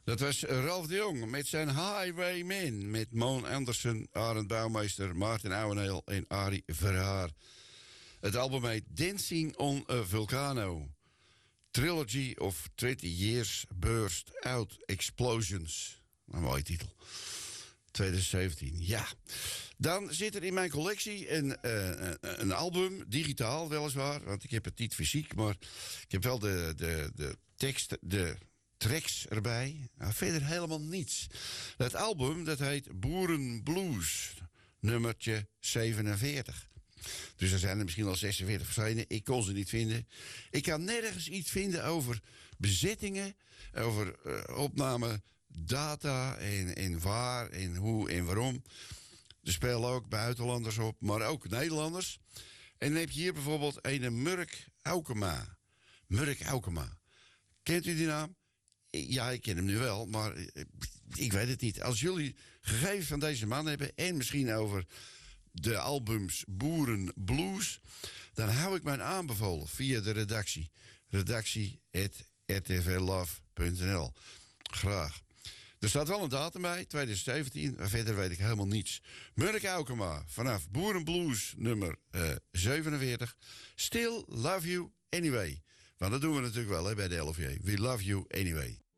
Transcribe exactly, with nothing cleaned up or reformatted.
Dat was Ralf de Jong met zijn Highwayman. Met Moon Anderson, Arend Bouwmeester, Maarten Ouweneel en Arie Verhaar. Het album heet Dancing on a Volcano. Trilogy of twintig Years Burst Out Explosions. Een mooie titel. twintig zeventien, ja. Dan zit er in mijn collectie een, uh, een album, digitaal weliswaar. Want ik heb het niet fysiek, maar ik heb wel de, de, de tekst, de tracks erbij. Nou, verder helemaal niets. Dat album, dat heet Boerenblues, nummertje zevenenveertig. Dus er zijn er misschien al zesenveertig verschenen. Ik kon ze niet vinden. Ik kan nergens iets vinden over bezittingen, over uh, opname, data en, en waar en hoe en waarom. Er spelen ook buitenlanders op, maar ook Nederlanders. En dan heb je hier bijvoorbeeld een Murk Aukema. Murk Aukema. Kent u die naam? Ja, ik ken hem nu wel, maar ik weet het niet. Als jullie gegevens van deze man hebben en misschien over de albums Boeren Blues, dan hou ik mijn aanbevolen via de redactie. redactie at r t v love punt n l. Graag. Er staat wel een datum bij, twintig zeventien, maar verder weet ik helemaal niets. Murk Aukema, vanaf Boerenblues nummer uh, zevenenveertig. Still Love You Anyway. Want dat doen we natuurlijk wel hè, bij de L V J. We love you anyway.